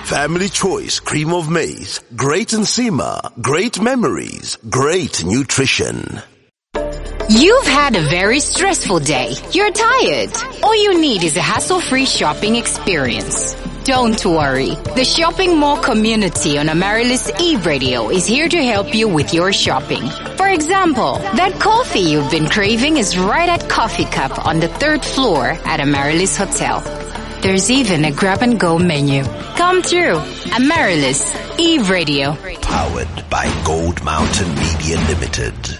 Family Choice Cream of Maize. Great Nsima. Great memories. Great nutrition. You've had a very stressful day. You're tired. All you need is a hassle-free shopping experience. Don't worry. The Shopping Mall community on Amaryllis Eve Radio is here to help you with your shopping. For example, that coffee you've been craving is right at Coffee Cup on the 3rd floor at Amaryllis Hotel. There's even a grab-and-go menu. Come through. Amaryllis Eve Radio. Powered by Gold Mountain Media Limited.